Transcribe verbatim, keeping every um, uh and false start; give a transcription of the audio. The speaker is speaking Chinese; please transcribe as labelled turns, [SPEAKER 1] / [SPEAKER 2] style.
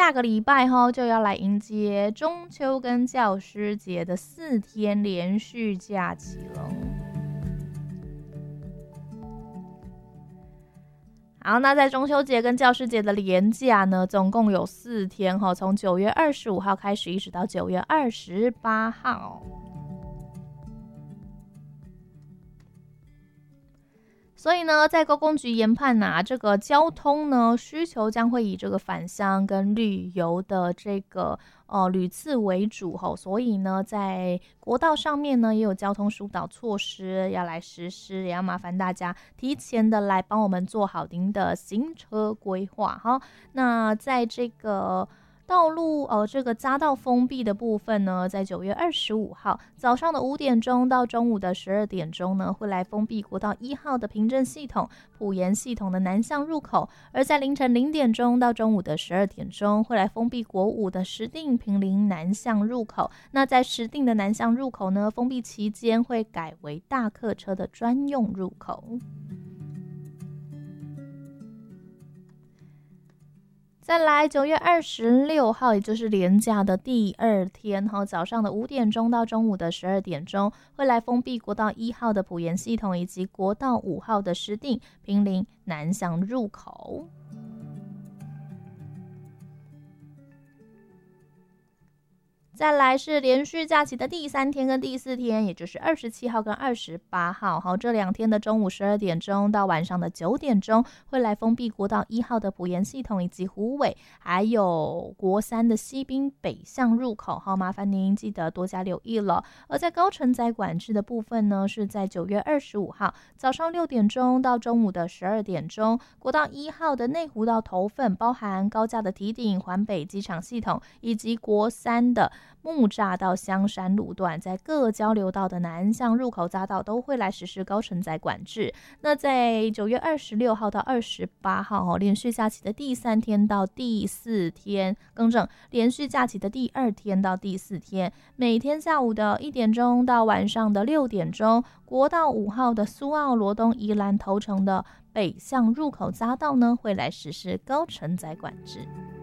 [SPEAKER 1] 下个礼拜哈就要来迎接中秋跟教师节的四天连续假期了。好，那在中秋节跟教师节的连假呢，总共有四天哈，从九月二十五号开始，一直到九月二十八号。所以呢，在高工局研判呐、啊，这个交通呢需求将会以这个返乡跟旅游的这个呃旅次为主吼，所以呢，在国道上面呢也有交通疏导措施要来实施，也要麻烦大家提前的来帮我们做好您的行车规划哈。那在这个道路呃，这个匝道封闭的部分呢，在九月二十五号早上的五点钟到中午的十二点钟呢，会来封闭国道一号的平镇系统、埔盐系统的南向入口；而在凌晨零点钟到中午的十二点钟，会来封闭国五的石碇、坪林南向入口。那在石碇的南向入口呢，封闭期间会改为大客车的专用入口。再来九月二十六号，也就是连假的第二天哈，早上的五点钟到中午的十二点钟，会来封闭国道一号的埔盐系统以及国道五号的石碇、坪林南向入口。再来是连续假期的第三天跟第四天，也就是二十七号跟二十八号，好，这两天的中午十二点钟到晚上的九点钟，会来封闭国道一号的埔盐系统以及虎尾，还有国三的西滨北向入口，好，麻烦您记得多加留意了。而在高承载管制的部分呢，是在九月二十五号早上六点钟到中午的十二点钟，国道一号的内湖到头份，包含高架的堤顶、环北机场系统以及国三的木栅到香山路段，在各交流道的南向入口匝道都会来实施高承载管制。那在九月二十六号到二十八号、哦、连续假期的第三天到第四天，更正，连续假期的第二天到第四天，每天下午的一点钟到晚上的六点钟，国道五号的苏澳、罗东、宜兰头城的北向入口匝道呢，会来实施高承载管制。